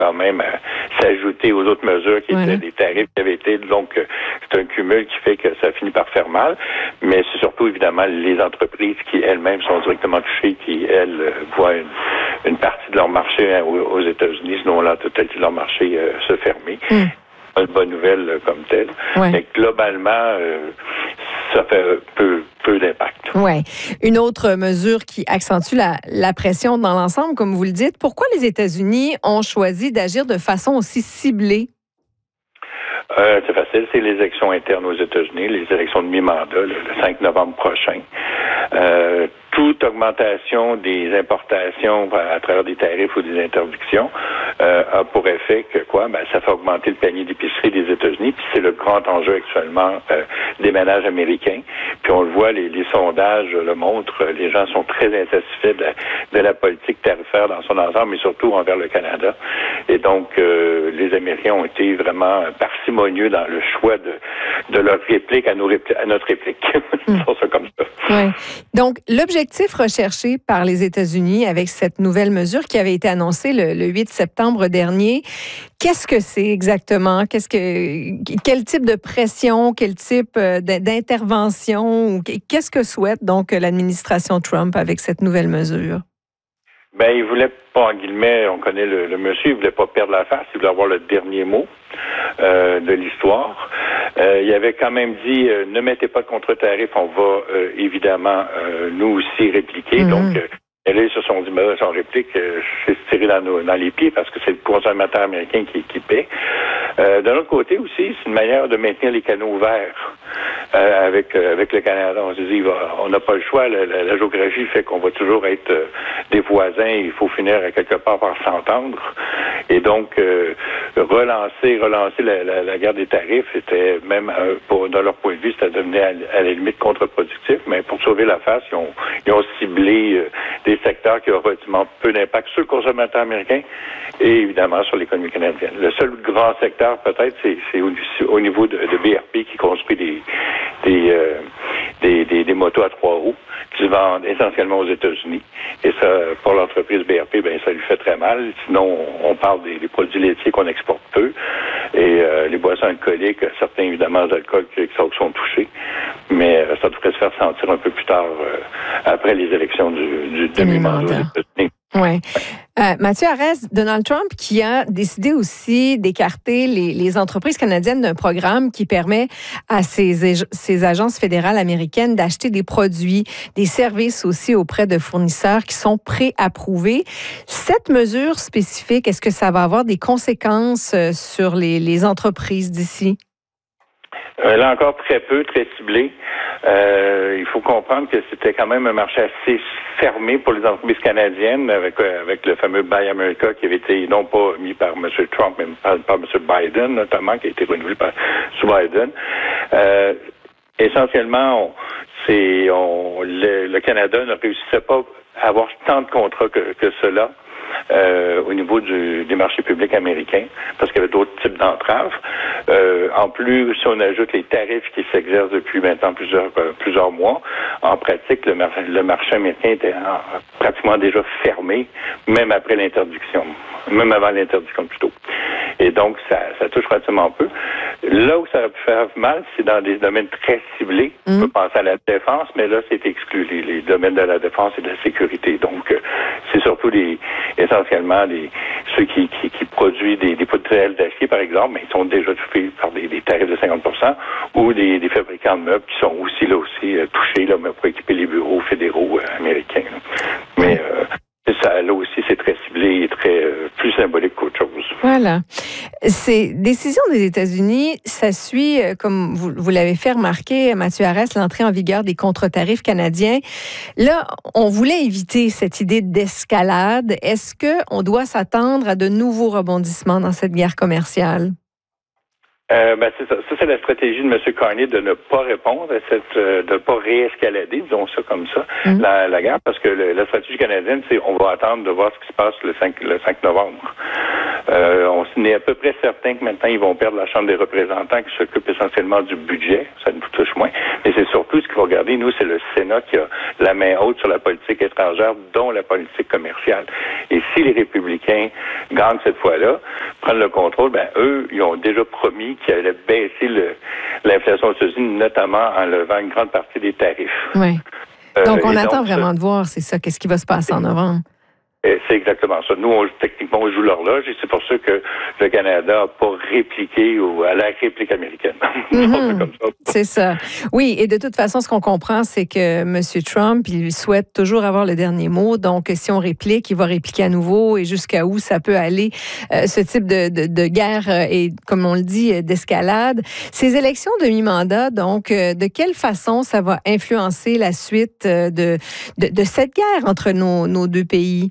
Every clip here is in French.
quand même s'ajouter aux autres mesures qui étaient des tarifs qui avaient été. Donc, c'est un cumul qui fait que ça finit par faire mal. Mais c'est surtout, évidemment, les entreprises qui elles-mêmes sont directement touchées, qui, elles, voient une partie de leur marché aux États-Unis, sinon la totalité de leur marché se fermer. Une bonne nouvelle comme telle. Mais globalement, ça fait peu d'impact. Oui. Une autre mesure qui accentue la pression dans l'ensemble, comme vous le dites. Pourquoi les États-Unis ont choisi d'agir de façon aussi ciblée? C'est facile, c'est les élections internes aux États-Unis, les élections de mi-mandat, le 5 novembre prochain. Toute augmentation des importations à travers des tarifs ou des interdictions a pour effet que ça fait augmenter le panier d'épicerie des États-Unis, puis c'est le grand enjeu actuellement des ménages américains. Puis on le voit, les sondages le montrent, les gens sont très insatisfaits de la politique tarifaire dans son ensemble, mais surtout envers le Canada. Et donc, les Américains ont été vraiment parcimonieux dans le choix de leur réplique à notre réplique. Disons ça comme ça. Oui. Donc, l'objectif recherché par les États-Unis avec cette nouvelle mesure qui avait été annoncée le 8 septembre dernier, qu'est-ce que c'est exactement? Quel type de pression, quel type d'intervention? Qu'est-ce que souhaite donc l'administration Trump avec cette nouvelle mesure? Il voulait pas, en guillemets, on connaît le monsieur, il voulait pas perdre la face, il voulait avoir le dernier mot de l'histoire. Il avait quand même dit, ne mettez pas de contre-tarif, on va évidemment nous aussi répliquer. Donc, et là, ils se sont dit, sans réplique, c'est se tirer dans les pieds parce que c'est le consommateur américain qui paie. D'un autre côté aussi, c'est une manière de maintenir les canaux ouverts avec le Canada. On se dit, on n'a pas le choix. La géographie fait qu'on va toujours être des voisins. Il faut finir à quelque part par s'entendre. Et donc, relancer la guerre des tarifs, c'était même, dans leur point de vue, ça devenait à la limite contre-productif. Mais pour sauver la face, ils ont ciblé des secteurs qui ont relativement peu d'impact sur le consommateur américain et évidemment sur l'économie canadienne. Le seul grand secteur, peut-être, c'est au niveau de BRP qui construit des motos à 3 roues qui se vendent essentiellement aux États-Unis. Et ça, pour l'entreprise BRP, ça lui fait très mal. Sinon, on parle des produits laitiers qu'on exporte peu et les boissons alcooliques, certains évidemment d'alcool qui sont touchés. Mais ça devrait se faire sentir un peu plus tard après les élections du demi-mandat aux États-Unis. Oui. Mathieu Arès, Donald Trump qui a décidé aussi d'écarter les entreprises canadiennes d'un programme qui permet à ces agences fédérales américaines d'acheter des produits, des services aussi auprès de fournisseurs qui sont préapprouvés. Cette mesure spécifique, est-ce que ça va avoir des conséquences sur les entreprises d'ici? Là encore, très peu, très ciblé. Il faut comprendre que c'était quand même un marché assez fermé pour les entreprises canadiennes avec le fameux Buy America qui avait été non pas mis par M. Trump, mais par M. Biden notamment, qui a été renouvelé par M. Biden. Essentiellement, le Canada ne réussissait pas à avoir tant de contrats que cela. Au niveau des marchés publics américains, parce qu'il y avait d'autres types d'entraves. En plus, si on ajoute les tarifs qui s'exercent depuis maintenant plusieurs mois, en pratique, le marché américain était pratiquement déjà fermé, même après l'interdiction, même avant l'interdiction plutôt. Et donc, ça touche relativement peu. Là où ça a pu faire mal, c'est dans des domaines très ciblés. On peut penser à la défense, mais là, c'est exclu, les domaines de la défense et de la sécurité. Donc, c'est surtout essentiellement ceux qui produisent des poutrelles d'acier, par exemple, mais ils sont déjà touchés par des tarifs de 50%, ou des fabricants de meubles qui sont aussi touchés pour équiper les bureaux fédéraux américains. Mais ça, là aussi, c'est très ciblé et très plus symbolique qu'autre chose. Voilà. Ces décisions des États-Unis, ça suit, comme vous l'avez fait remarquer, Mathieu Arès, l'entrée en vigueur des contre-tarifs canadiens. Là, on voulait éviter cette idée d'escalade. Est-ce qu'on doit s'attendre à de nouveaux rebondissements dans cette guerre commerciale? C'est ça. Ça, c'est la stratégie de M. Carney de ne pas répondre à de ne pas réescalader, disons ça comme ça, la guerre, parce que la stratégie canadienne, c'est on va attendre de voir ce qui se passe le 5 novembre. On On est à peu près certain que maintenant, ils vont perdre la Chambre des représentants qui s'occupe essentiellement du budget. Ça nous touche moins. Mais c'est surtout ce qu'il faut regarder, nous, c'est le Sénat qui a la main haute sur la politique étrangère, dont la politique commerciale. Et si les républicains gagnent cette fois-là, prennent le contrôle, ben eux, ils ont déjà promis qu'ils allaient baisser l'inflation aux États-Unis, notamment en levant une grande partie des tarifs. Oui. Donc, on attend vraiment de voir, c'est ça, qu'est-ce qui va se passer en novembre. C'est exactement ça. Nous, techniquement, on joue l'horloge et c'est pour ça que le Canada n'a pas répliqué à la réplique américaine. Comme ça. C'est ça. Oui, et de toute façon, ce qu'on comprend, c'est que M. Trump, il souhaite toujours avoir le dernier mot. Donc, si on réplique, il va répliquer à nouveau et jusqu'à où ça peut aller, ce type de guerre et, comme on le dit, d'escalade. Ces élections de mi-mandat, donc, de quelle façon ça va influencer la suite de cette guerre entre nos deux pays?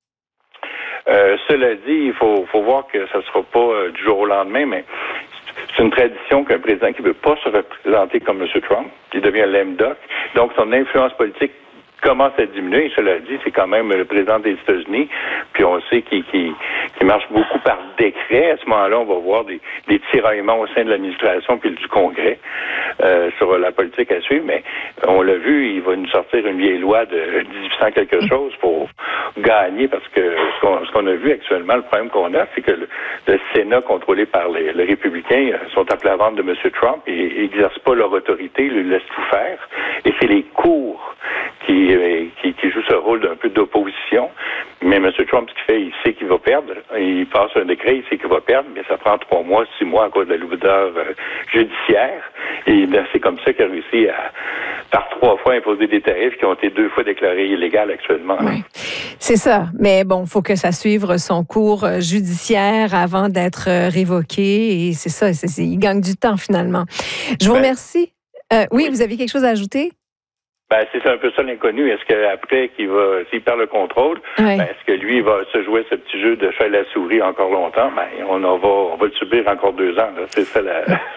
Cela dit, il faut voir que ça ne sera pas du jour au lendemain, mais c'est une tradition qu'un président qui ne veut pas se représenter comme M. Trump, qui devient lame duck, donc son influence politique commence à diminuer. Et cela dit, c'est quand même le président des États-Unis, puis on sait qu'il marche beaucoup par décret. À ce moment-là, on va voir des tiraillements au sein de l'administration puis du Congrès sur la politique à suivre, mais on l'a vu, il va nous sortir une vieille loi de 1800 quelque chose pour gagner, parce que ce qu'on a vu actuellement, le problème qu'on a, c'est que le Sénat, contrôlé par les républicains, sont appelés à vendre de M. Trump et n'exercent pas leur autorité, ils le laissent tout faire. Et c'est les cours qui joue ce rôle d'un peu d'opposition. Mais M. Trump, ce qu'il fait, il sait qu'il va perdre. Il passe un décret, il sait qu'il va perdre, mais ça prend 3 mois, 6 mois à cause de la lourdeur judiciaire. Et c'est comme ça qu'il a réussi à, par 3 fois, imposer des tarifs qui ont été 2 fois déclarés illégaux actuellement. Oui, c'est ça. Mais bon, il faut que ça suive son cours judiciaire avant d'être révoqué. Et c'est ça, il gagne du temps finalement. Je vous remercie. Oui, vous avez quelque chose à ajouter? Ben, c'est un peu ça l'inconnu. Est-ce qu'après s'il perd le contrôle, est-ce que lui, il va se jouer ce petit jeu de chat et la souris encore longtemps? Ben, on va le subir encore 2 ans. Là. C'est ça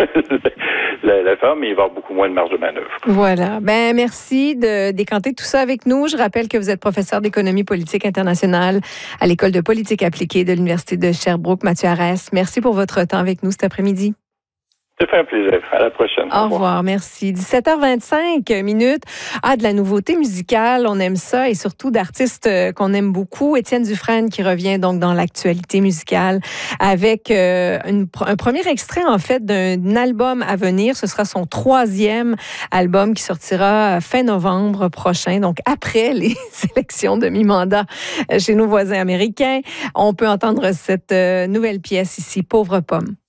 la forme, mais il va avoir beaucoup moins de marge de manœuvre. Voilà. Ben, merci de décanter tout ça avec nous. Je rappelle que vous êtes professeur d'économie politique internationale à l'École de politique appliquée de l'Université de Sherbrooke, Mathieu Arès. Merci pour votre temps avec nous cet après-midi. Ça fait un plaisir. À la prochaine. Au revoir. Merci. 17h25 minutes. De la nouveauté musicale. On aime ça et surtout d'artistes qu'on aime beaucoup. Étienne Dufresne qui revient donc dans l'actualité musicale avec un premier extrait en fait d'un album à venir. Ce sera son 3e album qui sortira fin novembre prochain. Donc après les élections de mi-mandat chez nos voisins américains. On peut entendre cette nouvelle pièce ici, Pauvre pomme.